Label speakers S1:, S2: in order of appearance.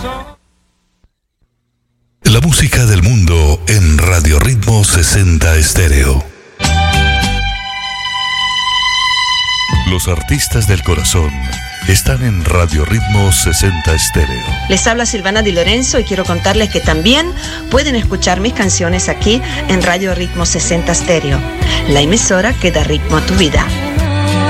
S1: La música del mundo en Radio Ritmo 60 Estéreo. Los artistas del corazón están en Radio Ritmo 60 Estéreo.
S2: Les habla Silvana Di Lorenzo y quiero contarles que también pueden escuchar mis canciones aquí en Radio Ritmo 60 Estéreo, la emisora que da ritmo a tu vida.